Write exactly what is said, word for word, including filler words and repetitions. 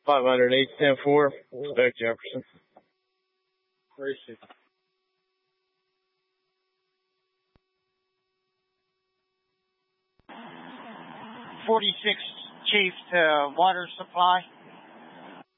five hundred eight ten four, Spec Jefferson. Appreciate it. forty-six Chief to water supply.